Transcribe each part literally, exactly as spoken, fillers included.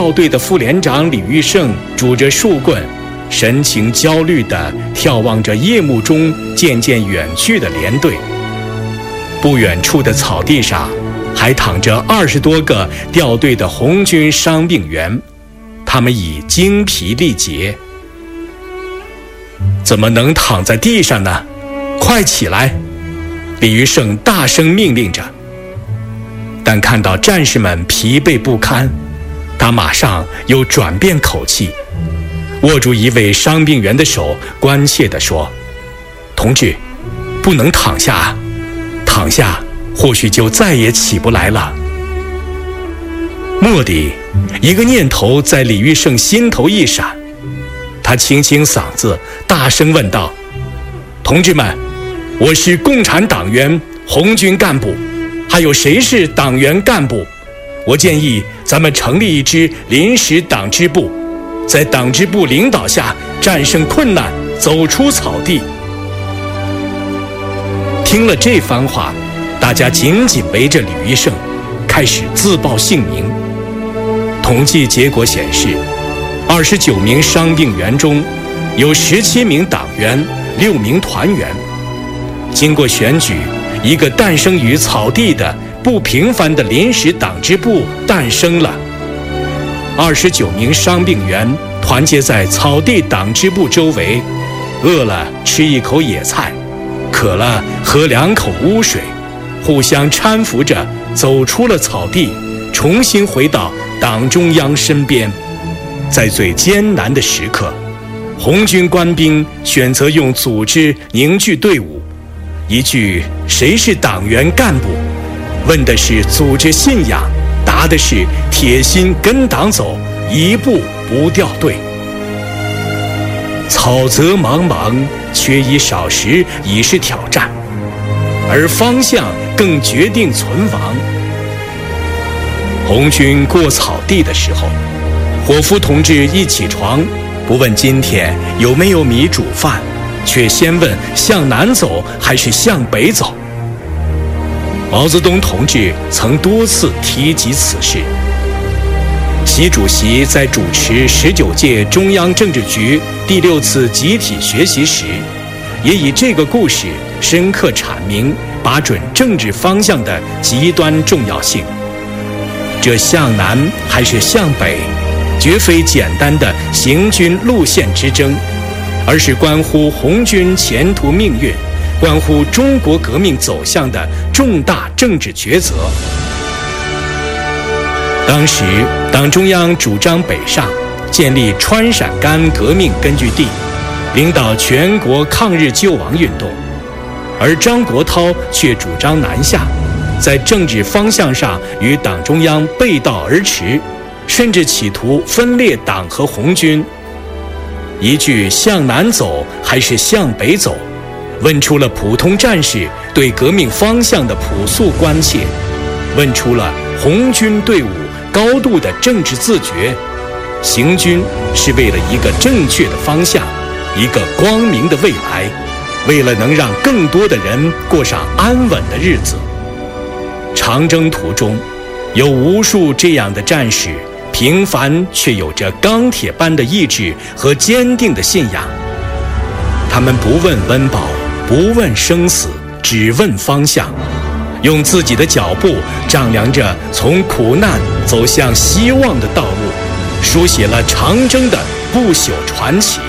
校队的副连长李玉胜拄着树棍，神情焦虑地眺望着夜幕中渐渐远去的连队。不远处的草地上还躺着二十多个掉队的红军伤病员，他们已精疲力竭。怎么能躺在地上呢？快起来！李玉胜大声命令着。但看到战士们疲惫不堪，他马上又转变口气，握住一位伤病员的手，关切地说：“同志，不能躺下，躺下或许就再也起不来了。”蓦地，一个念头在李玉胜心头一闪，他清清嗓子，大声问道：“同志们，我是共产党员，红军干部，还有谁是党员干部？我建议咱们成立一支临时党支部，在党支部领导下战胜困难，走出草地。”听了这番话，大家紧紧围着李玉胜，开始自报姓名。统计结果显示，二十九名伤病员中，有十七名党员，六名团员。经过选举，一个诞生于草地的不平凡的临时党支部诞生了。二十九名伤病员团结在草地党支部周围，饿了吃一口野菜，渴了喝两口污水，互相搀扶着走出了草地，重新回到党中央身边。在最艰难的时刻，红军官兵选择用组织凝聚队伍。一句“谁是党员干部”，问的是组织信仰，答的是铁心跟党走，一步不掉队。草泽茫茫，缺衣少食已是挑战，而方向更决定存亡。红军过草地的时候，伙夫同志一起床，不问今天有没有米煮饭，却先问向南走还是向北走。毛泽东同志曾多次提及此事。习主席在主持十九届中央政治局第六次集体学习时，也以这个故事深刻阐明把准政治方向的极端重要性。这向南还是向北，绝非简单的行军路线之争，而是关乎红军前途命运，关乎中国革命走向的重大政治抉择。当时党中央主张北上，建立川陕甘革命根据地，领导全国抗日救亡运动，而张国焘却主张南下，在政治方向上与党中央背道而驰，甚至企图分裂党和红军。一句向南走还是向北走，问出了普通战士对革命方向的朴素关切，问出了红军队伍高度的政治自觉。行军是为了一个正确的方向，一个光明的未来，为了能让更多的人过上安稳的日子。长征途中，有无数这样的战士，平凡却有着钢铁般的意志和坚定的信仰。他们不问温饱，不问生死，只问方向，用自己的脚步丈量着从苦难走向希望的道路，书写了长征的不朽传奇。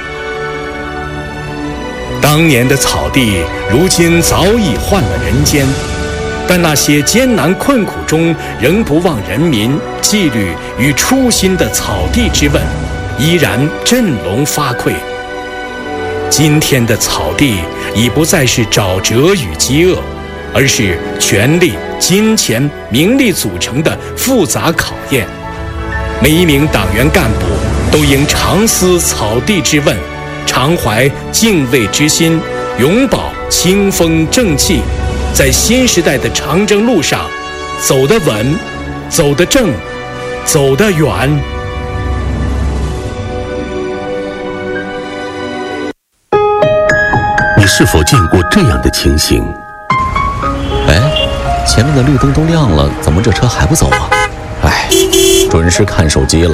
当年的草地，如今早已换了人间，但那些艰难困苦中仍不忘人民纪律与初心的草地之问，依然振聋发聩。今天的草地已不再是沼泽与饥饿，而是权力、金钱、名利组成的复杂考验。每一名党员干部都应常思草地之问，常怀敬畏之心，永葆清风正气，在新时代的长征路上走得稳，走得正，走得远。 你是否见过这样的情形？ 哎，前面的绿灯都亮了，怎么这车还不走啊？哎，准是看手机了。